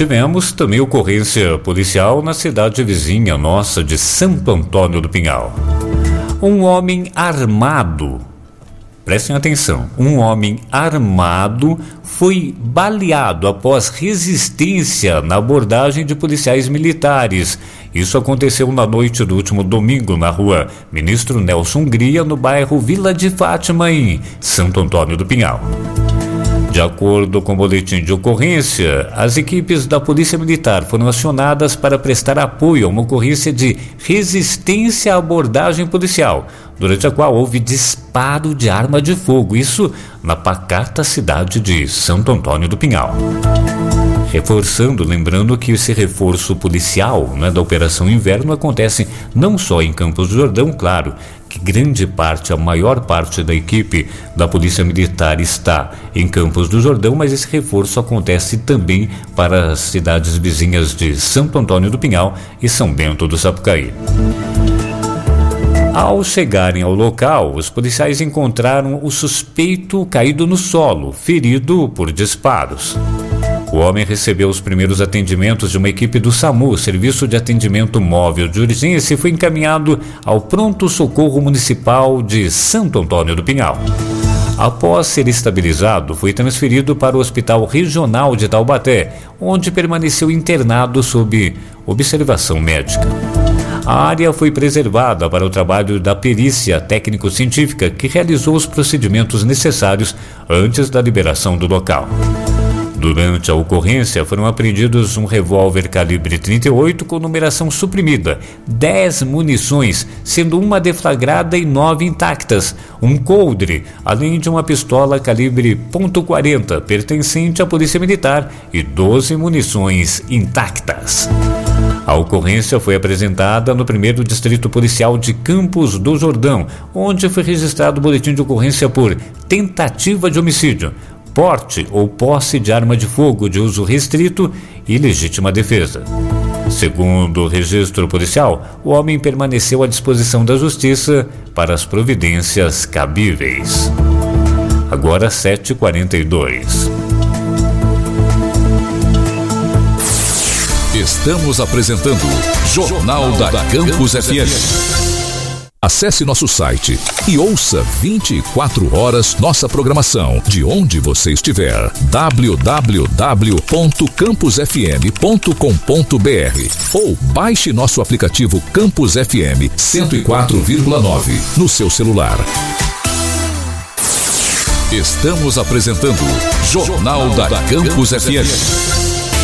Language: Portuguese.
tivemos também ocorrência policial na cidade vizinha nossa de Santo Antônio do Pinhal. Um homem armado, prestem atenção, um homem armado foi baleado após resistência na abordagem de policiais militares. Isso aconteceu na noite do último domingo na rua Ministro Nelson Gria, no bairro Vila de Fátima, em Santo Antônio do Pinhal. De acordo com o boletim de ocorrência, as equipes da Polícia Militar foram acionadas para prestar apoio a uma ocorrência de resistência à abordagem policial, durante a qual houve disparo de arma de fogo, isso na pacata cidade de Santo Antônio do Pinhal. Reforçando, lembrando que esse reforço policial, da Operação Inverno acontece não só em Campos do Jordão, claro, que grande parte, a maior parte da equipe da Polícia Militar está em Campos do Jordão, mas esse reforço acontece também para as cidades vizinhas de Santo Antônio do Pinhal e São Bento do Sapucaí. Ao chegarem ao local, os policiais encontraram o suspeito caído no solo, ferido por disparos. O homem recebeu os primeiros atendimentos de uma equipe do SAMU, Serviço de Atendimento Móvel de Urgência, e foi encaminhado ao Pronto Socorro Municipal de Santo Antônio do Pinhal. Após ser estabilizado, foi transferido para o Hospital Regional de Taubaté, onde permaneceu internado sob observação médica. A área foi preservada para o trabalho da perícia técnico-científica, que realizou os procedimentos necessários antes da liberação do local. Durante a ocorrência, foram apreendidos um revólver calibre 38 com numeração suprimida, 10 munições, sendo uma deflagrada e 9 intactas, um coldre, além de uma pistola calibre .40 pertencente à Polícia Militar e 12 munições intactas. A ocorrência foi apresentada no 1º Distrito Policial de Campos do Jordão, onde foi registrado o boletim de ocorrência por tentativa de homicídio, porte ou posse de arma de fogo de uso restrito e legítima defesa. Segundo o registro policial, o homem permaneceu à disposição da Justiça para as providências cabíveis. Agora 7h42. Estamos apresentando Jornal da Campus FM. Acesse nosso site e ouça 24 horas nossa programação, de onde você estiver. www.campusfm.com.br ou baixe nosso aplicativo Campus FM 104,9 no seu celular. Estamos apresentando Jornal da Campus FM.